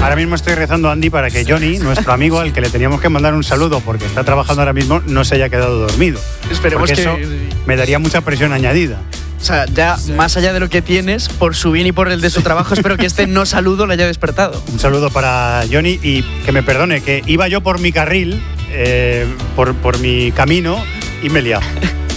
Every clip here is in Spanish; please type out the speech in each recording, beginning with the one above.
Ahora mismo estoy rezando, Andy, para que Johnny, nuestro amigo al que le teníamos que mandar un saludo porque está trabajando ahora mismo, no se haya quedado dormido. Esperemos porque que eso me daría mucha presión añadida. O sea, ya más allá de lo que tienes, por su bien y por el de su trabajo, espero que este no saludo le haya despertado. Un saludo para Johnny y que me perdone, que iba yo por mi carril, por mi camino y me he liado.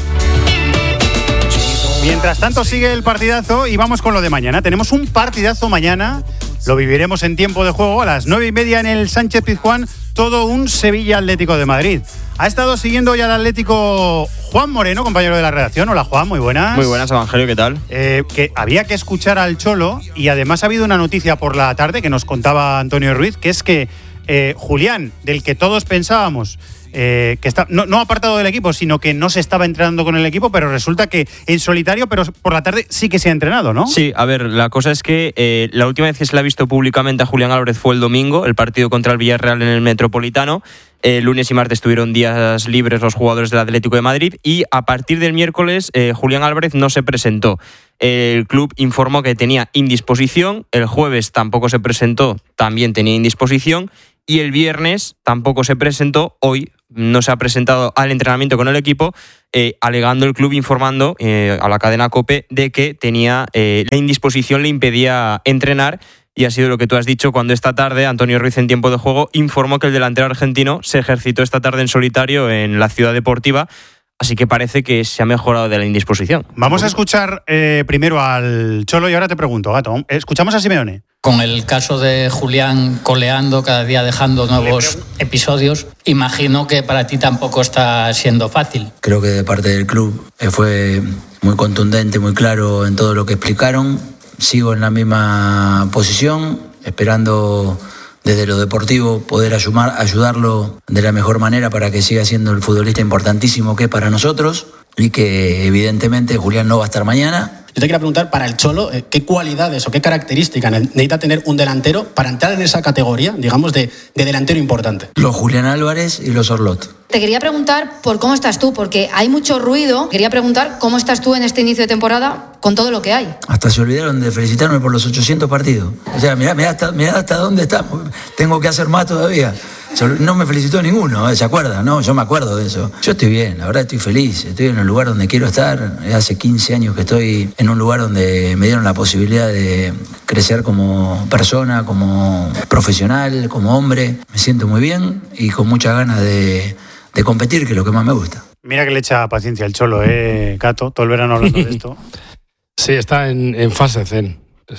Mientras tanto sigue el partidazo y vamos con lo de mañana. Tenemos un partidazo mañana, lo viviremos en tiempo de juego a las 9:30 en el Sánchez Pizjuán, todo un Sevilla Atlético de Madrid. Ha estado siguiendo ya el Atlético Juan Moreno, compañero de la redacción. Hola Juan, muy buenas. Muy buenas, Evangelio, ¿qué tal? Que había que escuchar al Cholo y además ha habido una noticia por la tarde que nos contaba Antonio Ruiz, que es que Julián, del que todos pensábamos que está no apartado del equipo, sino que no se estaba entrenando con el equipo, pero resulta que en solitario, pero por la tarde sí que se ha entrenado, ¿no? Sí, a ver, la cosa es que la última vez que se le ha visto públicamente a Julián Álvarez fue el domingo, el partido contra el Villarreal en el Metropolitano. Lunes y martes tuvieron días libres los jugadores del Atlético de Madrid y a partir del miércoles Julián Álvarez no se presentó. El club informó que tenía indisposición, el jueves tampoco se presentó, también tenía indisposición, y el viernes tampoco se presentó, hoy no se ha presentado al entrenamiento con el equipo, alegando el club, informando a la cadena COPE de que tenía la indisposición, le impedía entrenar. Y ha sido lo que tú has dicho cuando esta tarde Antonio Ruiz en tiempo de juego informó que el delantero argentino se ejercitó esta tarde en solitario en la Ciudad Deportiva, así que parece que se ha mejorado de la indisposición. Vamos a escuchar primero al Cholo y ahora te pregunto, Gato, ¿escuchamos a Simeone? Con el caso de Julián coleando, cada día dejando nuevos episodios, imagino que para ti tampoco está siendo fácil. Creo que de parte del club fue muy contundente, muy claro en todo lo que explicaron. Sigo en la misma posición, esperando desde lo deportivo poder ayudarlo de la mejor manera para que siga siendo el futbolista importantísimo que es para nosotros y que evidentemente Julián no va a estar mañana. Yo te quería preguntar, para el Cholo, ¿qué cualidades o qué características necesita tener un delantero para entrar en esa categoría, digamos, de delantero importante? Los Julián Álvarez y los Orlot. Te quería preguntar por cómo estás tú, porque hay mucho ruido. Quería preguntar cómo estás tú en este inicio de temporada con todo lo que hay. Hasta se olvidaron de felicitarme por los 800 partidos. O sea, mirá hasta dónde estamos. Tengo que hacer más todavía. No me felicitó ninguno, ¿se acuerda? No, yo me acuerdo de eso. Yo estoy bien, la verdad estoy feliz. Estoy en el lugar donde quiero estar. Hace 15 años que estoy en un lugar donde me dieron la posibilidad de crecer como persona, como profesional, como hombre. Me siento muy bien y con muchas ganas de competir, que es lo que más me gusta. Mira que le echa paciencia el Cholo, Cato, todo el verano hablando de esto. Sí, está en fase zen.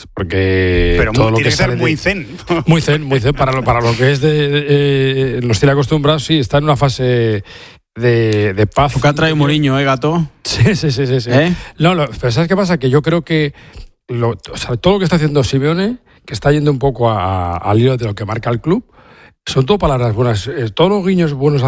Porque pero todo tiene lo que ser muy zen. Muy zen. Para lo que es nos tiene acostumbrados, sí, está en una fase de paz. ¿Qué ha traído Mourinho, Gato? Sí. No, pero ¿sabes qué pasa? Que yo creo que todo lo que está haciendo Simeone, que está yendo un poco al hilo de lo que marca el club, son todo palabras buenas. Todos los guiños buenos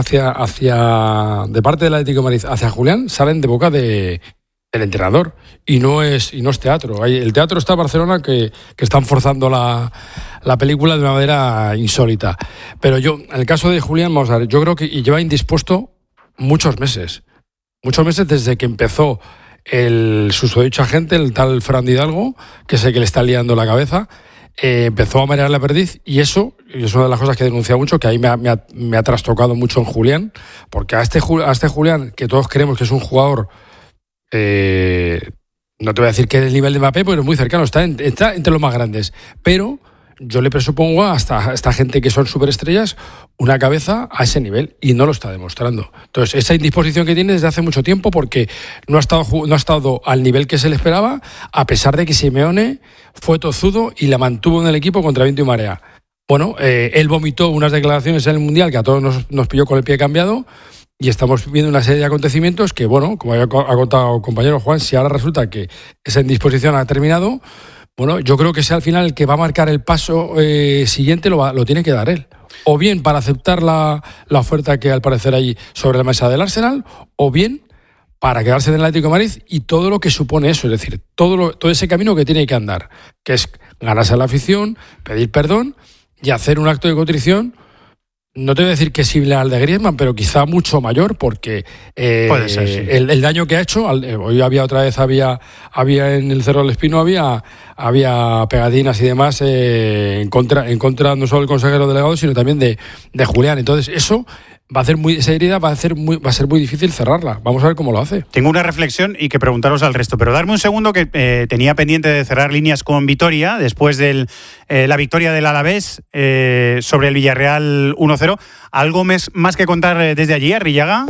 de parte del Atlético de Madrid hacia Julián salen de boca del entrenador y no es teatro. El teatro está en Barcelona que están forzando la película de una manera insólita. Pero yo, en el caso de Julián, vamos a ver, yo creo que lleva indispuesto muchos meses desde que empezó el susodicho agente, el tal Fran Hidalgo, que es el que le está liando la cabeza. Empezó a marear la perdiz y eso es una de las cosas que he denunciado mucho, que ahí me ha trastocado mucho en Julián, porque a este Julián, que todos creemos que es un jugador, no te voy a decir que es el nivel de Mbappé, pero es muy cercano, está entre los más grandes, pero yo le presupongo a esta gente que son superestrellas una cabeza a ese nivel y no lo está demostrando. Entonces, esa indisposición que tiene desde hace mucho tiempo porque no ha estado al nivel que se le esperaba, a pesar de que Simeone fue tozudo y la mantuvo en el equipo contra viento y marea. Bueno, él vomitó unas declaraciones en el Mundial que a todos nos pilló con el pie cambiado y estamos viendo una serie de acontecimientos que, bueno, como ha contado el compañero Juan, si ahora resulta que esa indisposición ha terminado, bueno, yo creo que sea al final el que va a marcar el paso siguiente, lo tiene que dar él. O bien para aceptar la oferta que al parecer hay sobre la mesa del Arsenal, o bien para quedarse en el Atlético de Madrid y todo lo que supone eso, es decir, todo ese camino que tiene que andar, que es ganarse a la afición, pedir perdón y hacer un acto de contrición no te voy a decir que es similar al de Griezmann, pero quizá mucho mayor, porque puede ser, sí. el daño que ha hecho, hoy había en el Cerro del Espino, había pegatinas y demás en contra no solo del consejero delegado, sino también de Julián. Entonces eso esa herida va a ser muy difícil cerrarla. Vamos a ver cómo lo hace. Tengo una reflexión y que preguntaros al resto, pero darme un segundo que tenía pendiente de cerrar líneas con Vitoria después de la victoria del Alavés sobre el Villarreal 1-0. ¿Algo más que contar desde allí, Arrillaga?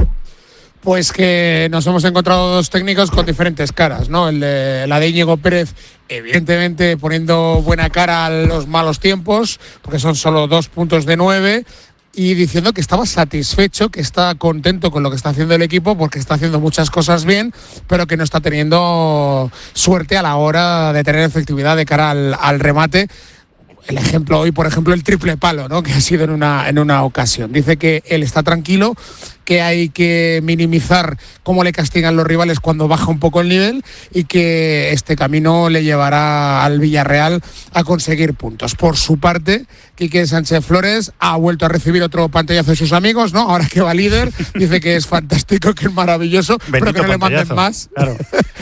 Pues que nos hemos encontrado dos técnicos con diferentes caras, ¿no? La de Íñigo Pérez, evidentemente poniendo buena cara a los malos tiempos, porque son solo 2 puntos de 9, y diciendo que estaba satisfecho, que está contento con lo que está haciendo el equipo, porque está haciendo muchas cosas bien, pero que no está teniendo suerte a la hora de tener efectividad de cara al remate. El ejemplo hoy, por ejemplo, el triple palo, ¿no?, que ha sido en una ocasión. Dice que él está tranquilo, que hay que minimizar cómo le castigan los rivales cuando baja un poco el nivel y que este camino le llevará al Villarreal a conseguir puntos. Por su parte, Quique Sánchez Flores ha vuelto a recibir otro pantallazo de sus amigos, ¿no? Ahora que va líder, dice que es fantástico, que es maravilloso, pero que no le manden más. Claro.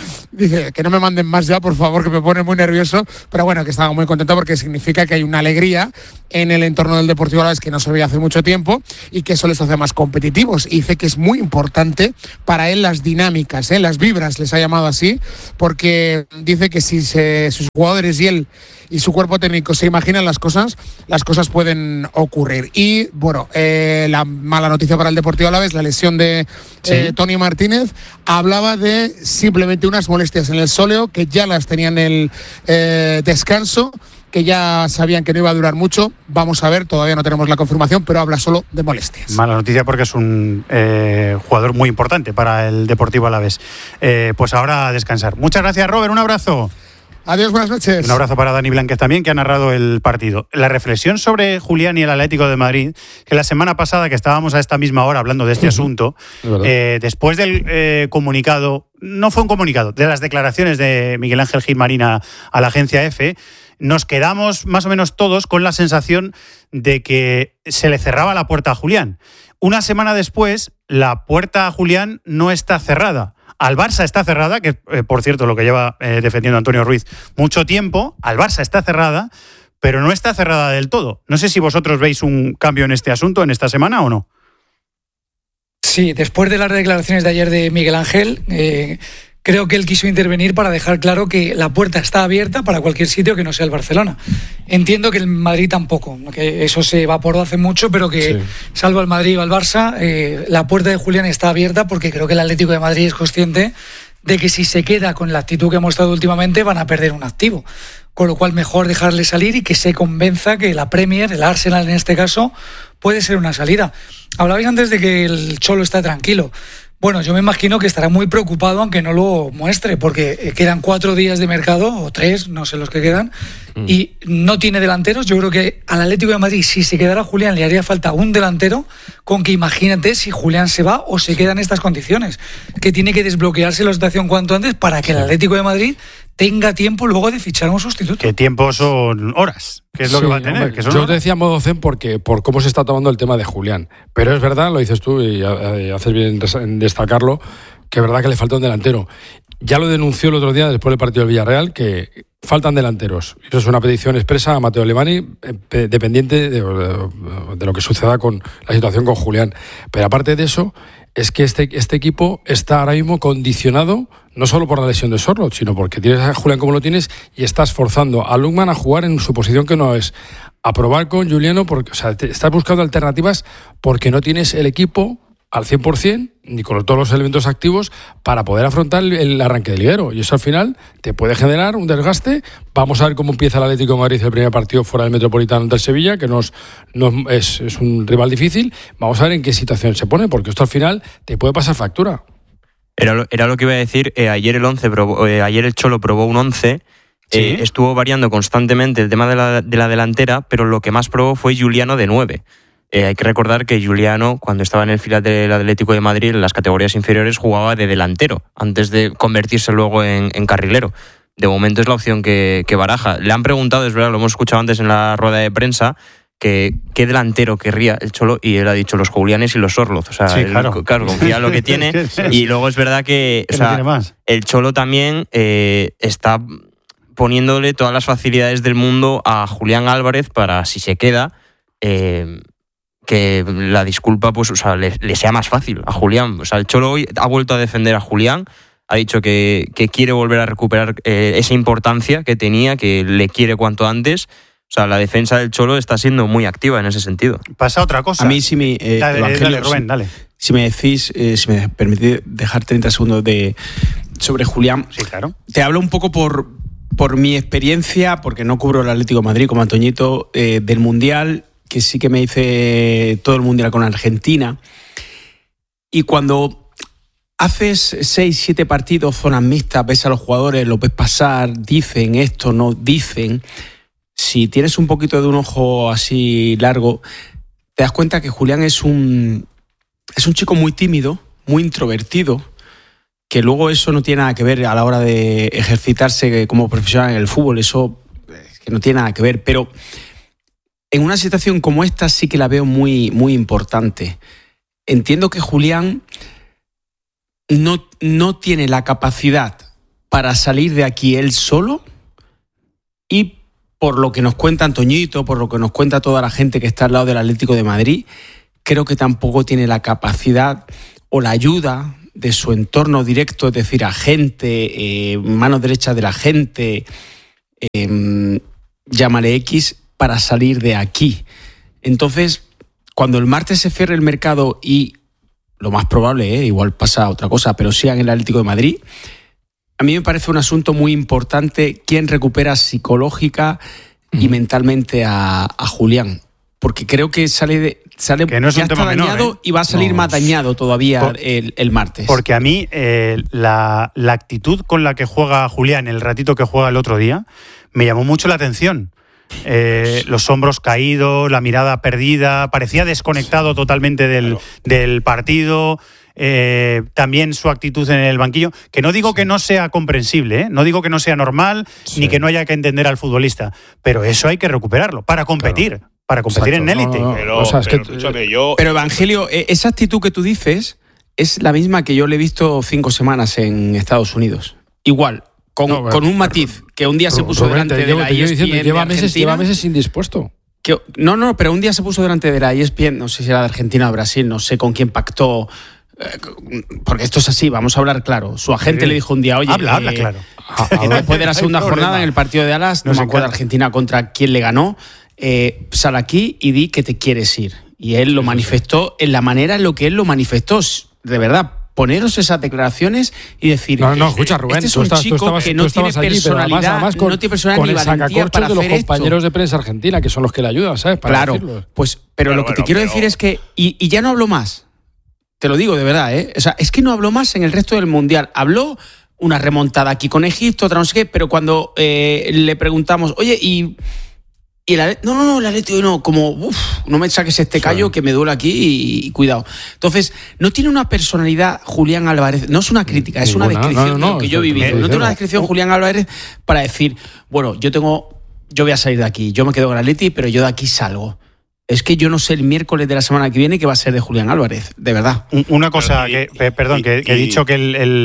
Dice que no me manden más ya, por favor, que me pone muy nervioso, pero bueno, que estaba muy contento porque significa que hay una alegría en el entorno del Deportivo Alavés que no se veía hace mucho tiempo y que eso les hace más competitivos. Y dice que es muy importante para él las dinámicas, las vibras, les ha llamado así, porque dice que si sus jugadores y él y su cuerpo técnico se imaginan las cosas pueden ocurrir. Y bueno, la mala noticia para el Deportivo Alavés, la lesión de Tony Martínez, hablaba de simplemente unas molestias en el sóleo, que ya las tenían en el descanso, que ya sabían que no iba a durar mucho. Vamos a ver, todavía no tenemos la confirmación, pero habla solo de molestias. Mala noticia porque es un jugador muy importante para el Deportivo Alavés. Pues ahora a descansar. Muchas gracias, Robert, un abrazo. Adiós, buenas noches. Un abrazo para Dani Blánquez también, que ha narrado el partido. La reflexión sobre Julián y el Atlético de Madrid, que la semana pasada, que estábamos a esta misma hora hablando de este asunto, después del comunicado, no fue un comunicado, de las declaraciones de Miguel Ángel Gilmarín a la agencia EFE, nos quedamos más o menos todos con la sensación de que se le cerraba la puerta a Julián. Una semana después, la puerta a Julián no está cerrada. Al Barça está cerrada, que por cierto lo que lleva defendiendo Antonio Ruiz mucho tiempo. Al Barça está cerrada, pero no está cerrada del todo. No sé si vosotros veis un cambio en este asunto en esta semana o no. Sí, después de las declaraciones de ayer de Miguel Ángel, creo que él quiso intervenir para dejar claro que la puerta está abierta para cualquier sitio que no sea el Barcelona. Entiendo que el Madrid tampoco, que eso se evaporó hace mucho, pero que salvo el Madrid o el Barça, la puerta de Julián está abierta, porque creo que el Atlético de Madrid es consciente de que si se queda con la actitud que ha mostrado últimamente van a perder un activo. Con lo cual mejor dejarle salir y que se convenza que la Premier, el Arsenal en este caso, puede ser una salida. Hablabais antes de que el Cholo está tranquilo. Bueno, yo me imagino que estará muy preocupado aunque no lo muestre, porque quedan 4 días de mercado, o 3, no sé los que quedan, y no tiene delanteros. Yo creo que al Atlético de Madrid, si se quedara Julián, le haría falta un delantero, con que imagínate si Julián se va o se queda en estas condiciones, que tiene que desbloquearse la situación cuanto antes para que el Atlético de Madrid tenga tiempo luego de fichar a un sustituto. ¿Qué tiempo son horas? ¿Qué es lo que va a tener? Hombre, yo te decía modo zen por cómo se está tomando el tema de Julián. Pero es verdad, lo dices tú y haces bien en destacarlo, que es verdad que le falta un delantero. Ya lo denunció el otro día después del partido del Villarreal, que faltan delanteros. Eso es una petición expresa a Matteo Alemany, dependiente de lo que suceda con la situación con Julián. Pero aparte de eso, es que este equipo está ahora mismo condicionado no solo por la lesión de Sorloth, sino porque tienes a Julián como lo tienes y estás forzando a Lukman a jugar en su posición que no es, a probar con Juliano, porque, o sea, estás buscando alternativas porque no tienes el equipo al 100%, ni con todos los elementos activos, para poder afrontar el arranque de liguero. Y eso al final te puede generar un desgaste. Vamos a ver cómo empieza el Atlético de Madrid el primer partido fuera del Metropolitano del Sevilla, que es un rival difícil. Vamos a ver en qué situación se pone, porque esto al final te puede pasar factura. Era lo que iba a decir. Ayer el Cholo probó un 11. ¿Sí? Estuvo variando constantemente el tema de la delantera, pero lo que más probó fue Juliano de 9. Hay que recordar que Juliano, cuando estaba en el filial del Atlético de Madrid, en las categorías inferiores, jugaba de delantero, antes de convertirse luego en carrilero. De momento es la opción que baraja. Le han preguntado, es verdad, lo hemos escuchado antes en la rueda de prensa, que qué delantero querría el Cholo, y él ha dicho los Julianes y los Orloz. O sea, sí, claro, confía en lo que tiene. Y luego es verdad que o sea, el Cholo también está poniéndole todas las facilidades del mundo a Julián Álvarez para, si se queda, que la disculpa pues, o sea, le sea más fácil a Julián. O sea, el Cholo hoy ha vuelto a defender a Julián, ha dicho que quiere volver a recuperar esa importancia que tenía, que le quiere cuanto antes. O sea, la defensa del Cholo está siendo muy activa en ese sentido. Pasa otra cosa. A mí sí me... dale, Rubén, dale. Si me decís, si me permitís dejar 30 segundos sobre Julián. Sí, claro. Te hablo un poco por mi experiencia, porque no cubro el Atlético de Madrid como Antoñito, del Mundial, que sí que me hice todo el Mundial con Argentina. Y cuando haces 6-7 partidos, zonas mixtas, ves a los jugadores, los ves pasar, dicen esto, no dicen... Si tienes un poquito de un ojo así largo, te das cuenta que Julián es un chico muy tímido, muy introvertido, que luego eso no tiene nada que ver a la hora de ejercitarse como profesional en el fútbol, eso que no tiene nada que ver, pero en una situación como esta sí que la veo muy, muy importante. Entiendo que Julián no tiene la capacidad para salir de aquí él solo, y por lo que nos cuenta Antoñito, por lo que nos cuenta toda la gente que está al lado del Atlético de Madrid, creo que tampoco tiene la capacidad o la ayuda de su entorno directo, es decir, agente, mano derecha de la gente, llámale X, para salir de aquí. Entonces, cuando el martes se cierre el mercado y, lo más probable, igual pasa otra cosa, pero sigan en el Atlético de Madrid, a mí me parece un asunto muy importante quién recupera psicológica y mentalmente a Julián. Porque creo que que no es ya un tema dañado menor, y va a salir más dañado todavía el martes. Porque a mí la actitud con la que juega Julián, el ratito que juega el otro día, me llamó mucho la atención. Los hombros caídos, la mirada perdida, parecía desconectado totalmente del partido. También su actitud en el banquillo, que no digo que no sea comprensible, no digo que no sea normal, ni que no haya que entender al futbolista, pero eso hay que recuperarlo para competir, en élite. Pero Evangelio, esa actitud que tú dices es la misma que yo le he visto 5 semanas en Estados Unidos. Igual, con un matiz, que un día se puso delante de la ESPN lleva meses indispuesto. Pero un día se puso delante de la ESPN, no sé si era de Argentina o Brasil, no sé con quién pactó, porque esto es así, vamos a hablar claro. Su agente le dijo un día, oye, habla claro. Después de la segunda jornada en el partido de Dallas, no me acuerdo Argentina contra quién le ganó, sal aquí y di que te quieres ir. Y él lo manifestó en la manera en lo que él lo manifestó. De verdad, poneros esas declaraciones y decir... No, escucha, Rubén, este es un chico que no tiene personalidad, no tiene personalidad ni valentía para de los hacer compañeros esto. De prensa argentina, que son los que le ayudan, ¿sabes? Para claro, decirlo. Pero lo que te quiero decir es que... Y ya no hablo más. Te lo digo de verdad, ¿eh? O sea, es que no habló más en el resto del Mundial. Habló una remontada aquí con Egipto, otra no sé qué, pero cuando le preguntamos, oye, y el no, el Atlético no, como, no me saques este callo que me duele aquí y cuidado. Entonces, no tiene una personalidad Julián Álvarez, no es una crítica, es una descripción de lo que yo he vivido. No tiene una descripción Julián Álvarez para decir, bueno, yo voy a salir de aquí, yo me quedo con el Atleti, pero yo de aquí salgo. Es que yo no sé el miércoles de la semana que viene qué va a ser de Julián Álvarez, de verdad. Una cosa, que he dicho que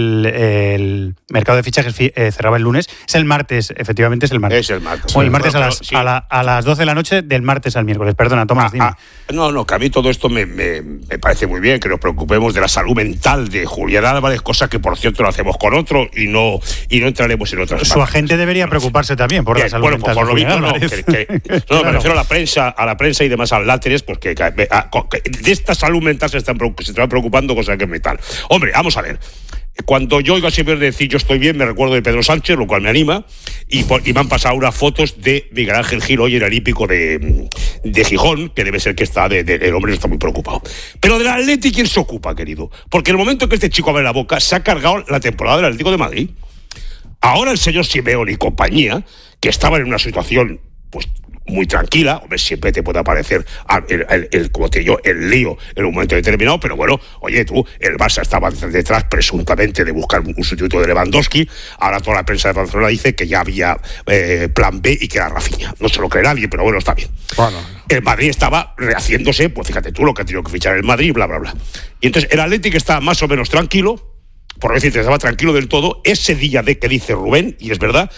el mercado de fichajes cerraba el lunes. Es el martes, efectivamente es el martes. Es el martes. O el martes a las 12 de la noche del martes al miércoles. Perdona, Tomás, dime. No, que a mí todo esto me parece muy bien, que nos preocupemos de la salud mental de Julián Álvarez, cosa que por cierto lo hacemos con otro y no entraremos en otras Su agente debería preocuparse también por la salud mental. Por lo mismo me refiero a la prensa y demás láteres, pues que de esta salud mental se están preocupando, cosa que es metal. Hombre, vamos a ver. Cuando yo oigo siempre decir yo estoy bien, me recuerdo de Pedro Sánchez, lo cual me anima, y me han pasado unas fotos de Miguel Ángel Gil hoy en el Hípico de Gijón, que debe ser que está el hombre está muy preocupado. Pero del Atleti, ¿quién se ocupa, querido? Porque el momento que este chico abre la boca, se ha cargado la temporada del Atlético de Madrid. Ahora el señor Simeone y compañía, que estaban en una situación pues muy tranquila. Hombre, siempre te puede aparecer como te digo, el lío en un momento determinado, pero bueno, oye tú, el Barça estaba detrás presuntamente de buscar un sustituto de Lewandowski. Ahora toda la prensa de Barcelona dice que ya había plan B y que era Rafinha. No se lo cree nadie, pero bueno, está bien. Bueno. El Madrid estaba rehaciéndose, pues fíjate tú lo que ha tenido que fichar el Madrid, bla, bla, bla. Y entonces el Atlético está más o menos tranquilo, por no decirte, estaba tranquilo del todo. Ese día de que dice Rubén, y es verdad,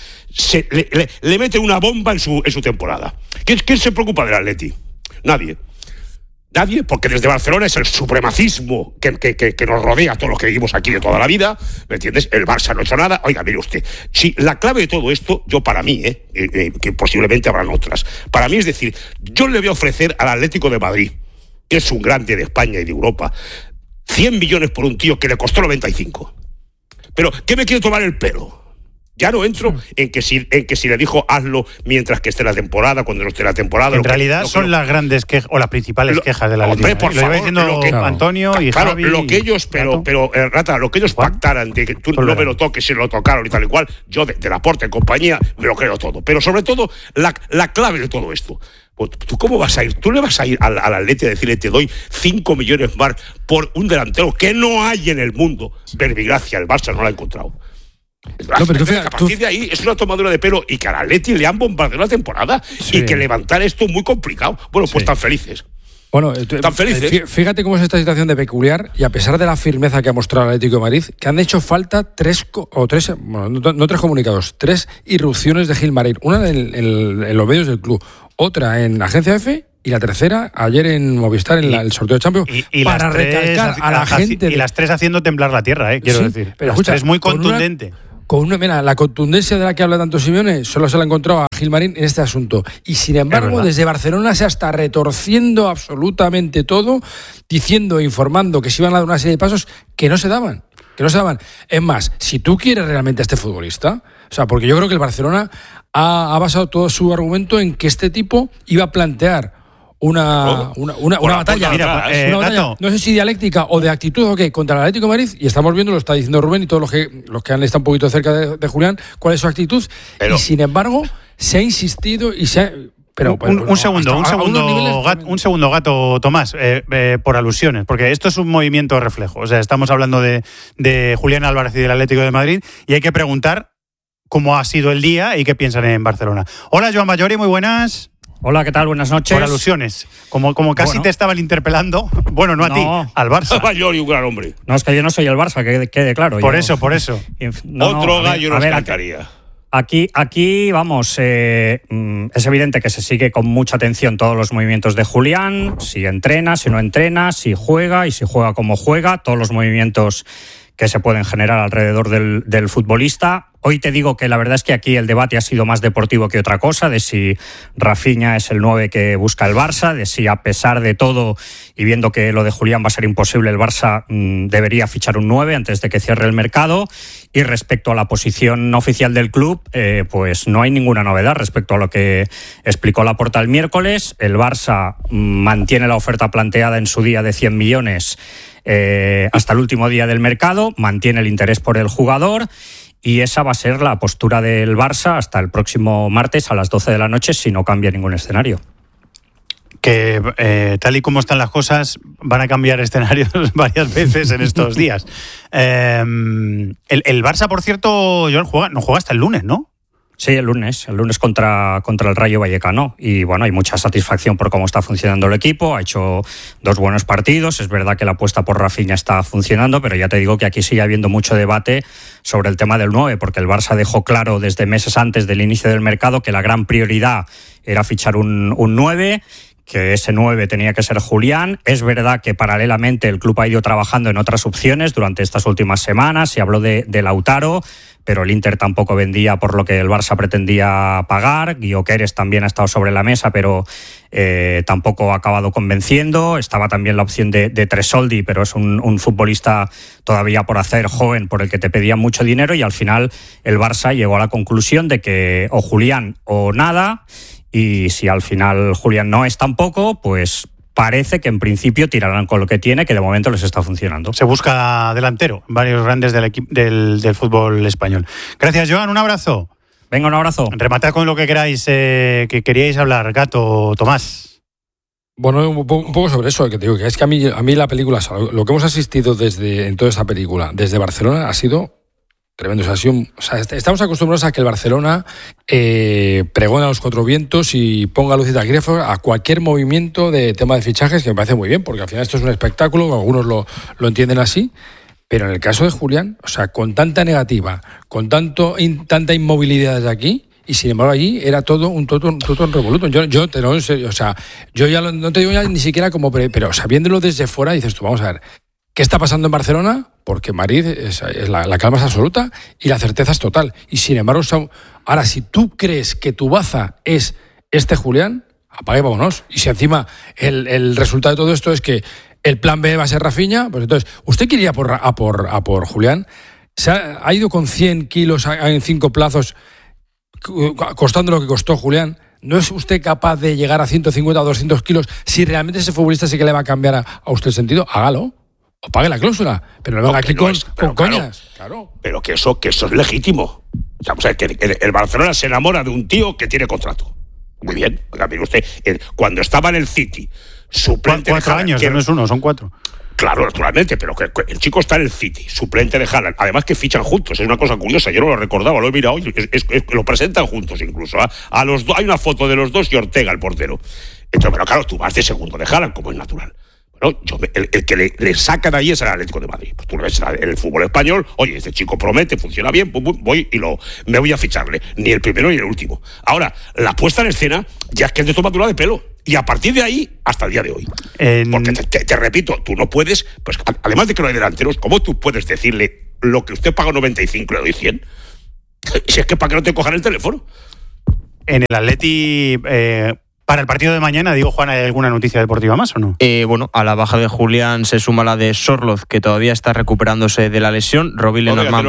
le mete una bomba en su temporada. ¿Quién se preocupa del Atleti? Nadie, porque desde Barcelona es el supremacismo que nos rodea a todos los que vivimos aquí de toda la vida, ¿me entiendes? El Barça no ha hecho nada. Oiga, mire usted, si la clave de todo esto, yo para mí, que posiblemente habrán otras, para mí es decir, yo le voy a ofrecer al Atlético de Madrid, que es un grande de España y de Europa, 100 millones por un tío que le costó 95. Pero, ¿qué me quiere tomar el pelo? Ya no entro en que si le dijo hazlo mientras que esté la temporada, cuando no esté la temporada. En realidad son las grandes quejas o las principales quejas de la Atlético. Por favor, lo iba diciendo Antonio y claro, Javi. Lo que ellos, Rata, lo que ellos pactaran de que tú no me lo toques, si lo tocaron y tal y cual, yo de Laporte en compañía me lo creo todo. Pero sobre todo, la clave de todo esto. ¿Tú cómo vas a ir? ¿Tú le vas a ir al Atleti a decirle te doy 5 millones más por un delantero que no hay en el mundo? Verbigracia, el Barça no lo ha encontrado. No, pero a partir de ahí es una tomadura de pelo y que al Atleti le han bombardeado la temporada y que levantar esto es muy complicado. Bueno, pues tan felices. Bueno, tan felices. Fíjate cómo es esta situación de peculiar y a pesar de la firmeza que ha mostrado el Atlético de Madrid, que han hecho falta tres comunicados, 3 irrupciones de Gilmarín. Una en los medios del club, otra en Agencia F y la tercera ayer en Movistar en el sorteo de Champions y para recalcar a la gente. Y las 3 haciendo temblar la tierra, quiero decir. Pero escucha, es muy contundente. Mira, la contundencia de la que habla tanto Simeone solo se la encontró a Gilmarín en este asunto. Y sin embargo, desde Barcelona se está retorciendo absolutamente todo, diciendo e informando que se iban a dar una serie de pasos que no se daban. Es más, si tú quieres realmente a este futbolista, o sea, porque yo creo que el Barcelona ha basado todo su argumento en que este tipo iba a plantear una batalla, no sé si dialéctica o de actitud o qué, contra el Atlético de Madrid, y estamos viendo, lo está diciendo Rubén y todos los que han estado un poquito cerca de Julián, cuál es su actitud, y sin embargo se ha insistido y se ha... Un segundo, Gato Tomás, por alusiones, porque esto es un movimiento reflejo. O sea, estamos hablando de Julián Álvarez y del Atlético de Madrid y hay que preguntar cómo ha sido el día y qué piensan en Barcelona. Hola, Joan Bayori, muy buenas. Hola, ¿qué tal? Buenas noches. Por alusiones. Como casi te estaban interpelando. Bueno, no a ti, al Barça. Bayori, un gran hombre. No, es que yo no soy el Barça, que quede claro. Por eso. Otro gallo nos cantaría. Aquí vamos, es evidente que se sigue con mucha atención todos los movimientos de Julián, si entrena, si no entrena, si juega y si juega como juega, todos los movimientos que se pueden generar alrededor del futbolista. Hoy te digo que la verdad es que aquí el debate ha sido más deportivo que otra cosa, de si Rafinha es el 9 que busca el Barça, de si a pesar de todo y viendo que lo de Julián va a ser imposible, el Barça debería fichar un 9 antes de que cierre el mercado. Y respecto a la posición oficial del club, pues no hay ninguna novedad respecto a lo que explicó Laporta el miércoles. El Barça mantiene la oferta planteada en su día de 100 millones hasta el último día del mercado, mantiene el interés por el jugador. Y esa va a ser la postura del Barça hasta el próximo martes a las 12 de la noche si no cambia ningún escenario. Que tal y como están las cosas van a cambiar escenarios varias veces en estos días. El Barça, por cierto, Joan, no juega hasta el lunes, ¿no? Sí, el lunes contra el Rayo Vallecano. Y bueno, hay mucha satisfacción por cómo está funcionando el equipo. Ha hecho 2 buenos partidos. Es verdad que la apuesta por Rafinha está funcionando, pero ya te digo que aquí sigue habiendo mucho debate sobre el tema del 9, porque el Barça dejó claro desde meses antes del inicio del mercado que la gran prioridad era fichar un 9, que ese 9 tenía que ser Julián. Es verdad que paralelamente el club ha ido trabajando en otras opciones durante estas últimas semanas. Se habló de Lautaro, pero el Inter tampoco vendía por lo que el Barça pretendía pagar. Gyökeres también ha estado sobre la mesa, pero tampoco ha acabado convenciendo. Estaba también la opción de Tresoldi, pero es un futbolista todavía por hacer, joven, por el que te pedían mucho dinero, y al final el Barça llegó a la conclusión de que o Julián o nada. Y si al final Julián no es tampoco, pues parece que en principio tirarán con lo que tiene, que de momento les está funcionando. Se busca delantero, varios grandes del fútbol español. Gracias, Joan, un abrazo. Venga, un abrazo. Rematad con lo que queráis, que queríais hablar, Gato, Tomás. Bueno, un poco sobre eso, que te digo, que es que a mí la película, lo que hemos asistido en toda esta película, desde Barcelona, ha sido tremendo. Estamos acostumbrados a que el Barcelona pregona a los cuatro vientos y ponga luz y taquígrafos a cualquier movimiento de tema de fichajes, que me parece muy bien, porque al final esto es un espectáculo, algunos lo entienden así. Pero en el caso de Julián, con tanta negativa, con tanta inmovilidad desde aquí, y sin embargo allí era todo un revoluto. Yo te lo en serio, yo ya no te digo ya ni siquiera como, pero viéndolo desde fuera dices tú, vamos a ver, ¿qué está pasando en Barcelona? Porque Madrid la calma es absoluta y la certeza es total. Y sin embargo, ahora si tú crees que tu baza es este Julián, apague y vámonos. Y si encima el resultado de todo esto es que el plan B va a ser Rafinha, pues entonces, ¿usted quería a por Julián? Ha ido con 100 kilos en 5 plazos, costando lo que costó Julián. ¿No es usted capaz de llegar a 150 o 200 kilos? Si realmente ese futbolista sí que le va a cambiar a usted el sentido, hágalo. O pague la cláusula. Pero no venga aquí con coñas. Claro. Pero que eso es legítimo. Vamos a ver, que el Barcelona se enamora de un tío que tiene contrato. Muy bien. Oiga, mire usted, cuando estaba en el City, suplente 4 años, que no es uno, son 4. Claro, naturalmente, pero que el chico está en el City, suplente de Haaland. Además que fichan juntos, es una cosa curiosa, yo no lo recordaba, lo he mirado hoy, lo presentan juntos incluso. A los dos, hay una foto de los dos y Ortega, el portero. Entonces, pero claro, tú vas de segundo de Haaland, como es natural. Bueno, el que le sacan ahí es el Atlético de Madrid. Pues tú lo ves en el fútbol español, oye, este chico promete, funciona bien, voy y me voy a ficharle. Ni el primero ni el último. Ahora, la puesta en escena ya es que es de tomadura de pelo. Y a partir de ahí, hasta el día de hoy. Porque te repito, tú no puedes, pues además de que no hay delanteros, ¿cómo tú puedes decirle lo que usted paga 95 le doy 100? Si es que para que no te cojan el teléfono. En el Atleti... Para el partido de mañana, digo, Juan, ¿hay alguna noticia deportiva más o no? Bueno, a la baja de Julián se suma la de Sorloz, que todavía está recuperándose de la lesión. Robin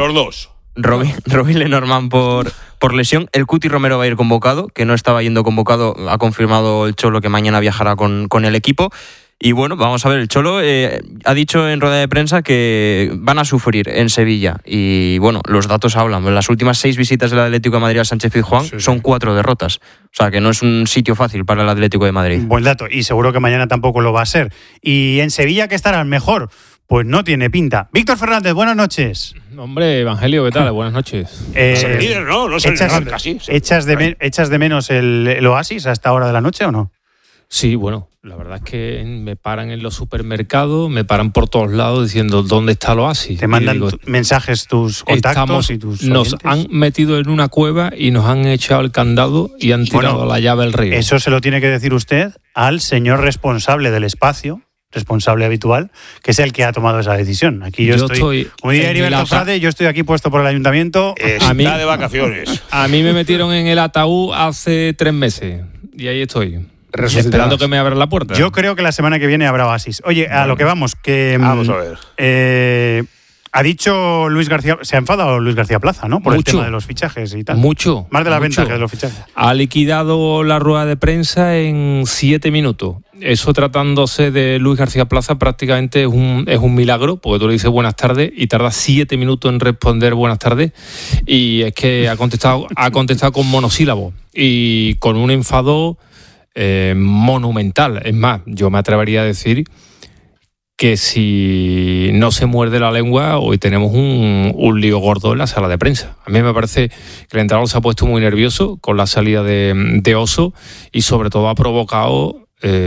Lenormand por lesión. El Cuti Romero va a ir convocado, que no estaba yendo convocado. Ha confirmado el Cholo que mañana viajará con el equipo. Y bueno, vamos a ver, el Cholo ha dicho en rueda de prensa que van a sufrir en Sevilla. Y bueno, los datos hablan. En las últimas 6 visitas del Atlético de Madrid al Sánchez-Pizjuán son 4 derrotas. O sea, que no es un sitio fácil para el Atlético de Madrid. Buen dato. Y seguro que mañana tampoco lo va a ser. ¿Y en Sevilla qué estarán mejor? Pues no tiene pinta. Víctor Fernández, buenas noches. Hombre, Evangelio, ¿qué tal? Buenas noches. Es el líder, ¿no? No es el líder casi. ¿Echas de menos el Oasis a esta hora de la noche o no? Sí, bueno, la verdad es que me paran en los supermercados, me paran por todos lados diciendo ¿dónde está el Oasis? Te mandan mensajes tus contactos y tus oyentes. Nos han metido en una cueva y nos han echado el candado y han tirado la llave al río. Eso se lo tiene que decir usted al señor responsable del espacio, responsable habitual, que es el que ha tomado esa decisión. Aquí yo estoy como diría Heriberto Frade, yo estoy aquí puesto por el ayuntamiento. Está de vacaciones. A mí me metieron en el ataúd hace 3 meses y ahí estoy. Esperando que me abran la puerta. Yo creo que la semana que viene habrá Oasis. Oye, a lo que vamos, que... Vamos a ver. Ha dicho Luis García... Se ha enfadado Luis García Plaza, ¿no? Por el tema de los fichajes y tal. Mucho. Más de la venta que de los fichajes. Ha liquidado la rueda de prensa en 7 minutos. Eso, tratándose de Luis García Plaza, prácticamente es un milagro, porque tú le dices buenas tardes y tarda 7 minutos en responder buenas tardes. Y es que ha contestado con monosílabos y con un enfado monumental. Es más, yo me atrevería a decir que si no se muerde la lengua, hoy tenemos un lío gordo en la sala de prensa. A mí me parece que el entrenador se ha puesto muy nervioso con la salida de Oso y sobre todo ha provocado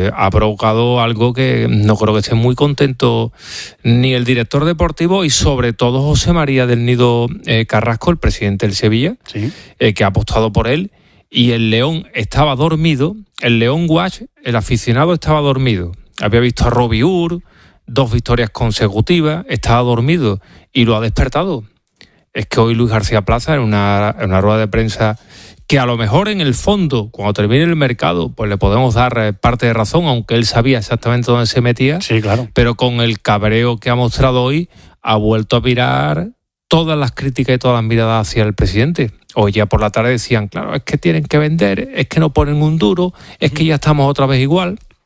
algo que no creo que esté muy contento ni el director deportivo y sobre todo José María del Nido Carrasco, el presidente del Sevilla, sí, que ha apostado por él. Y el León estaba dormido, el León Watch, el aficionado estaba dormido. Había visto a Robbie Ur, 2 victorias consecutivas, estaba dormido y lo ha despertado. Es que hoy Luis García Plaza, en una rueda de prensa, que a lo mejor en el fondo, cuando termine el mercado, pues le podemos dar parte de razón, aunque él sabía exactamente dónde se metía. Sí, claro. Pero con el cabreo que ha mostrado hoy, ha vuelto a virar todas las críticas y todas las miradas hacia el presidente. Hoy ya por la tarde decían, claro, es que tienen que vender, es que no ponen un duro, es que ya estamos otra vez igual.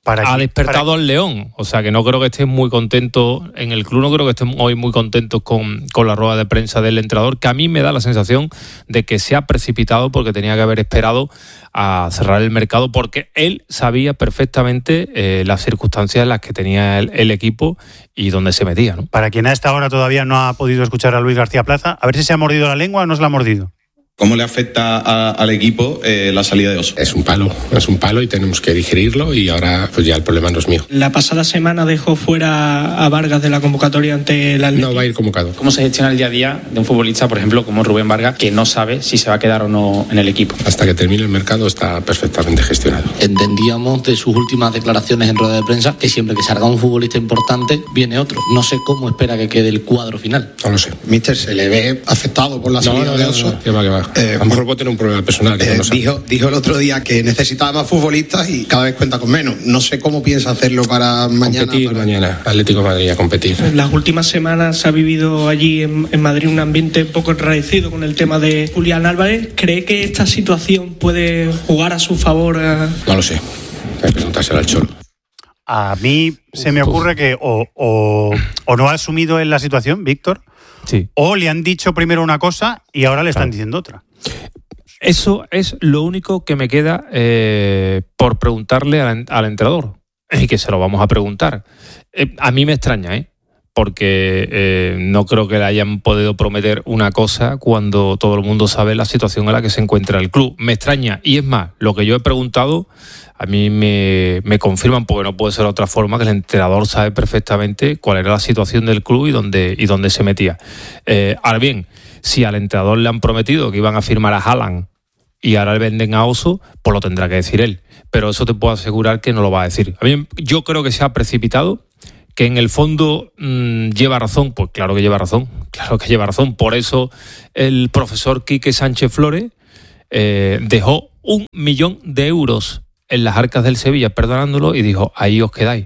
ha despertado al León. O sea, que no creo que estén muy contentos en el club, no creo que estén hoy muy contentos con la rueda de prensa del entrenador, que a mí me da la sensación de que se ha precipitado porque tenía que haber esperado a cerrar el mercado, porque él sabía perfectamente las circunstancias en las que tenía el equipo y dónde se metía, ¿no? Para quien a esta hora todavía no ha podido escuchar a Luis García Plaza, a ver si se ha mordido la lengua o no se la ha mordido. ¿Cómo le afecta al equipo la salida de Oso? Es un palo y tenemos que digerirlo, y ahora pues ya el problema no es mío. La pasada semana dejó fuera a Vargas de la convocatoria ante el Atlético. No va a ir convocado. ¿Cómo se gestiona el día a día de un futbolista, por ejemplo, como Rubén Vargas, que no sabe si se va a quedar o no en el equipo? Hasta que termine el mercado está perfectamente gestionado. Entendíamos de sus últimas declaraciones en rueda de prensa que siempre que salga un futbolista importante viene otro. No sé cómo espera que quede el cuadro final. No lo sé. Míster, ¿se le ve afectado por la salida de Oso? Que va. A lo mejor puede tener un problema personal. Dijo el otro día que necesitaba más futbolistas y cada vez cuenta con menos. No sé cómo piensa hacerlo para mañana. Competir mañana, Atlético de Madrid, a competir. En las últimas semanas se ha vivido allí en Madrid un ambiente un poco enrarecido con el tema de Julián Álvarez. ¿Cree que esta situación puede jugar a su favor? No lo sé. Hay que preguntárselo al Cholo. A mí se me ocurre que o no ha asumido en la situación, Víctor, sí, o le han dicho primero una cosa y ahora le están diciendo otra. Eso es lo único que me queda por preguntarle al entrenador, y que se lo vamos a preguntar. A mí me extraña, porque no creo que le hayan podido prometer una cosa cuando todo el mundo sabe la situación en la que se encuentra el club. Me extraña, y es más, lo que yo he preguntado, a mí me confirman, porque no puede ser de otra forma, que el entrenador sabe perfectamente cuál era la situación del club y dónde se metía. Ahora bien, si al entrenador le han prometido que iban a firmar a Haaland y ahora le venden a Oso, pues lo tendrá que decir él. Pero eso te puedo asegurar que no lo va a decir. A mí, yo creo que se ha precipitado, que en el fondo lleva razón. Pues claro que lleva razón, Por eso el profesor Quique Sánchez Flores dejó 1 millón de euros en las arcas del Sevilla perdonándolo y dijo, ahí os quedáis.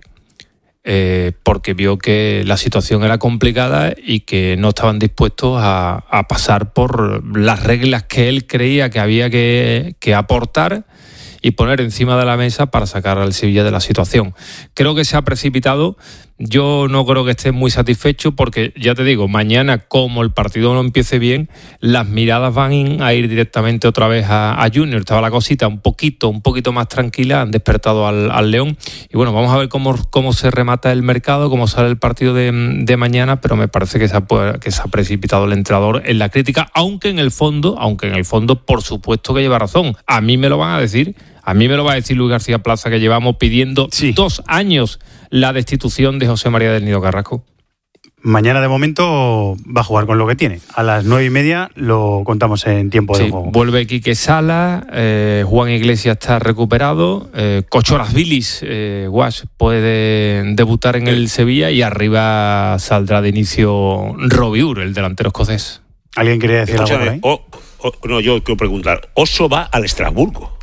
Porque vio que la situación era complicada y que no estaban dispuestos a pasar por las reglas que él creía que había que aportar y poner encima de la mesa para sacar al Sevilla de la situación. Creo que se ha precipitado. Yo no creo que esté muy satisfecho porque, ya te digo, mañana, como el partido no empiece bien, las miradas van a ir directamente otra vez a Junior. Estaba la cosita un poquito más tranquila, han despertado al León. Y bueno, vamos a ver cómo se remata el mercado, cómo sale el partido de mañana, pero me parece que se ha precipitado el entrenador en la crítica, aunque en el fondo, por supuesto que lleva razón. A mí me lo van a decir. A mí me lo va a decir Luis García Plaza, que llevamos pidiendo 2 años la destitución de José María del Nido Carrasco. Mañana, de momento, va a jugar con lo que tiene. A las 9:30 lo contamos en tiempo de juego. Vuelve Quique Sala, Juan Iglesias está recuperado, Kochorazvilis, Guas, puede debutar en el Sevilla y arriba saldrá de inicio Robiur, el delantero escocés. ¿Alguien quería decir algo por ahí? No, yo quiero preguntar. Oso va al Estrasburgo.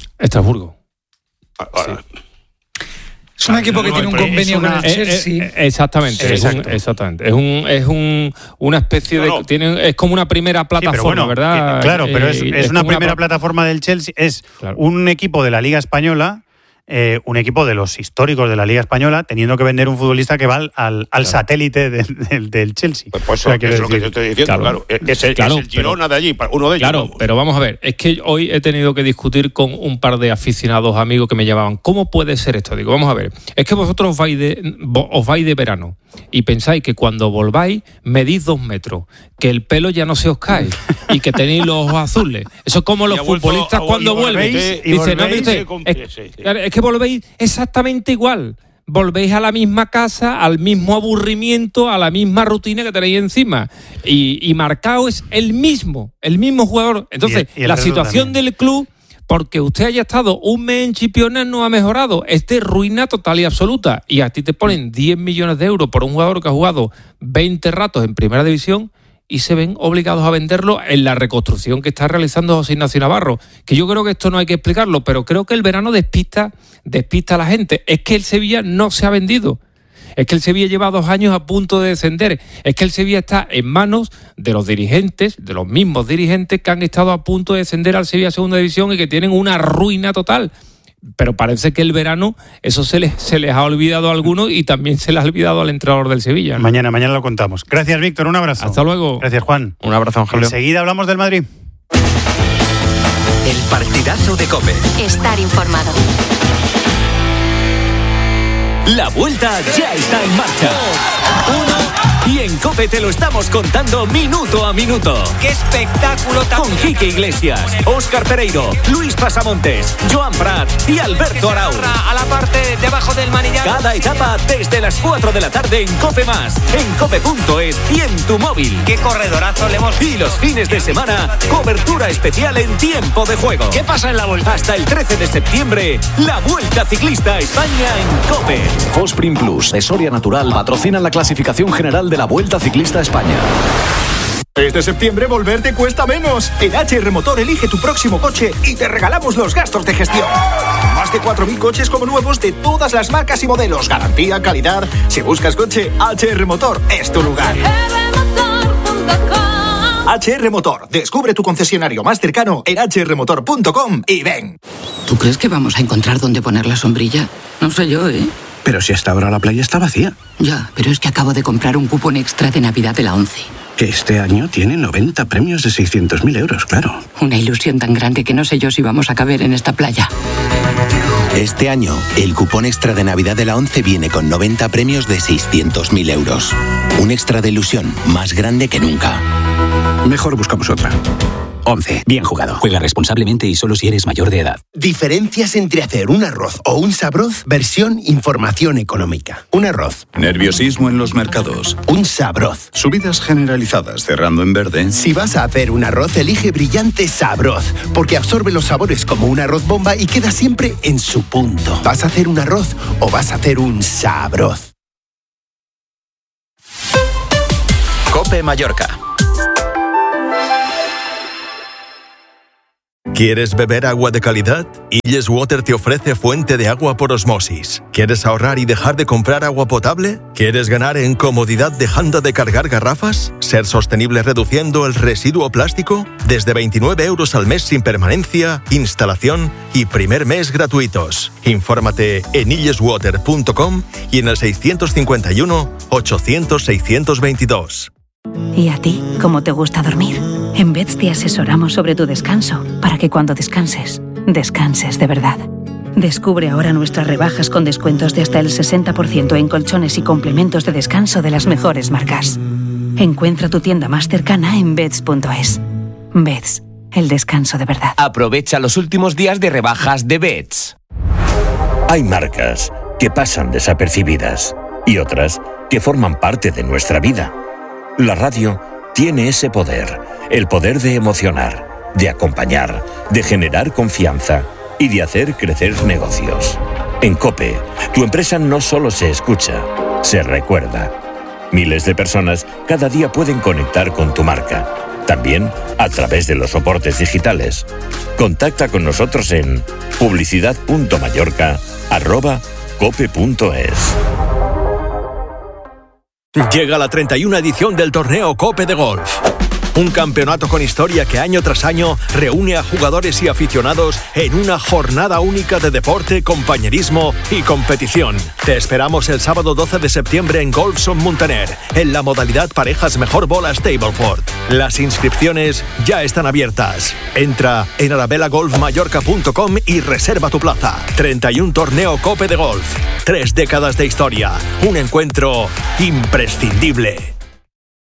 Sí. Es un equipo que tiene un convenio con el Chelsea. Exactamente. Es una especie de... es como una primera plataforma, ¿verdad? Claro, pero es una primera plataforma del Chelsea. Es un equipo de la Liga Española, un equipo de los históricos de la Liga Española, teniendo que vender un futbolista que va al satélite del Chelsea. Pues eso es lo que yo estoy diciendo, claro. Es el Girona de allí, uno de ellos. Claro, pero vamos a ver, es que hoy he tenido que discutir con un par de aficionados amigos que me llamaban, ¿cómo puede ser esto? Digo, vamos a ver, es que vosotros os vais de verano y pensáis que cuando volváis medís 2 metros, que el pelo ya no se os cae y que tenéis los ojos azules. Eso es como los futbolistas cuando vuelven. Dicen, no, es que volvéis exactamente igual. Volvéis a la misma casa, al mismo aburrimiento, a la misma rutina que tenéis encima. Y Marcao es el mismo jugador. Entonces, la situación del club, porque usted haya estado un mes en Chipiona, no ha mejorado. Es de ruina total y absoluta. Y a ti te ponen 10 millones de euros por un jugador que ha jugado 20 ratos en Primera División y se ven obligados a venderlo en la reconstrucción que está realizando José Ignacio Navarro. Que yo creo que esto no hay que explicarlo, pero creo que el verano despista a la gente. Es que el Sevilla no se ha vendido. Es que el Sevilla lleva 2 años a punto de descender. Es que el Sevilla está en manos de los dirigentes, de los mismos dirigentes que han estado a punto de descender al Sevilla a Segunda División y que tienen una ruina total. pero parece que el verano eso se les ha olvidado a algunos y también se les ha olvidado al entrenador del Sevilla, ¿no? Mañana lo contamos. Gracias, Víctor, un abrazo. Hasta luego. Gracias, Juan. Un abrazo, Angelio. Enseguida hablamos del Madrid. El partidazo de COPE. Estar informado. La vuelta ya está en marcha. Y en COPE te lo estamos contando minuto a minuto. ¡Qué espectáculo tan... Con Quique Iglesias, Óscar Pereiro, Luis Pasamontes, Joan Prat y Alberto Arau. A la parte debajo del manillar. Cada etapa desde las 4 de la tarde en COPE+, en cope.es y en tu móvil. ¡Qué corredorazo le hemos... Y los fines de semana, cobertura especial en tiempo de juego. ¿Qué pasa en la vuelta? Hasta el 13 de septiembre, la Vuelta Ciclista a España en COPE. Fosprin Plus de Soria Natural patrocinan la clasificación general de la Vuelta Ciclista a España. Este septiembre volver te cuesta menos. En HR Motor elige tu próximo coche y te regalamos los gastos de gestión. Más de 4.000 coches como nuevos de todas las marcas y modelos. Garantía, calidad. Si buscas coche, HR Motor es tu lugar. HR Motor. Descubre tu concesionario más cercano en hrmotor.com y ven. ¿Tú crees que vamos a encontrar dónde poner la sombrilla? No sé yo, ¿eh? Pero si hasta ahora la playa está vacía. Ya, pero es que acabo de comprar un cupón extra de Navidad de la ONCE. Que este año tiene 90 premios de 600.000 euros, claro. Una ilusión tan grande que no sé yo si vamos a caber en esta playa. Este año, el cupón extra de Navidad de la ONCE viene con 90 premios de 600.000 euros. Un extra de ilusión más grande que nunca. Mejor buscamos otra. ONCE. Bien jugado. Juega responsablemente y solo si eres mayor de edad. Diferencias entre hacer un arroz o un sabroz, versión información económica. Un arroz. Nerviosismo en los mercados. Un sabroz. Subidas generalizadas cerrando en verde. Si vas a hacer un arroz, elige Brillante Sabroz, porque absorbe los sabores como un arroz bomba y queda siempre en su punto. ¿Vas a hacer un arroz o vas a hacer un sabroz? COPE Mallorca. ¿Quieres beber agua de calidad? Illes Water te ofrece fuente de agua por osmosis. ¿Quieres ahorrar y dejar de comprar agua potable? ¿Quieres ganar en comodidad dejando de cargar garrafas? ¿Ser sostenible reduciendo el residuo plástico? Desde 29 euros al mes sin permanencia, instalación y primer mes gratuitos. Infórmate en illeswater.com y en el 651 800 622. ¿Y a ti, cómo te gusta dormir? En Beds te asesoramos sobre tu descanso, para que cuando descanses, descanses de verdad. Descubre ahora nuestras rebajas con descuentos de hasta el 60% en colchones y complementos de descanso de las mejores marcas. Encuentra tu tienda más cercana en Beds.es. Beds, el descanso de verdad. Aprovecha los últimos días de rebajas de Beds. Hay marcas que pasan desapercibidas y otras que forman parte de nuestra vida. La radio tiene ese poder, el poder de emocionar, de acompañar, de generar confianza y de hacer crecer negocios. En COPE, tu empresa no solo se escucha, se recuerda. Miles de personas cada día pueden conectar con tu marca, también a través de los soportes digitales. Contacta con nosotros en publicidad.mallorca@cope.es. Llega la 31 edición del torneo COPE de Golf. Un campeonato con historia que año tras año reúne a jugadores y aficionados en una jornada única de deporte, compañerismo y competición. Te esperamos el sábado 12 de septiembre en Golfson Muntaner, en la modalidad parejas mejor bola Stableford. Las inscripciones ya están abiertas. Entra en arabelagolfmallorca.com y reserva tu plaza. 31 torneo COPE de Golf. 3 décadas de historia. Un encuentro imprescindible.